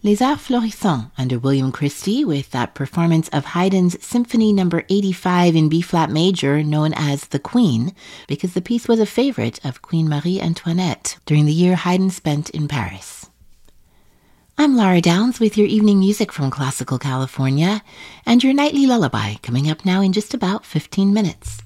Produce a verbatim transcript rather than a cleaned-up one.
Les Arts Florissants under William Christie with that performance of Haydn's Symphony number eighty-five in B-flat major known as The Queen, because the piece was a favorite of Queen Marie Antoinette during the year Haydn spent in Paris. I'm Laura Downs with your evening music from Classical California and your nightly lullaby coming up now in just about fifteen minutes.